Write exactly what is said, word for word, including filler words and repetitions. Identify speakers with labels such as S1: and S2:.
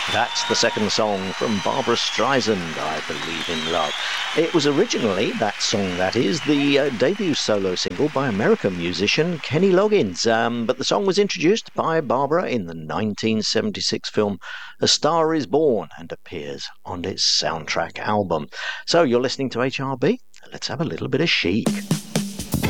S1: That's the second song from Barbra Streisand, I Believe in Love. It was originally, that song that is, the uh, debut solo single by American musician Kenny Loggins, um, but the song was introduced by Barbara in the nineteen seventy-six film A Star Is Born and appears on its soundtrack album. So you're listening to H R B, let's have a little bit of Chic.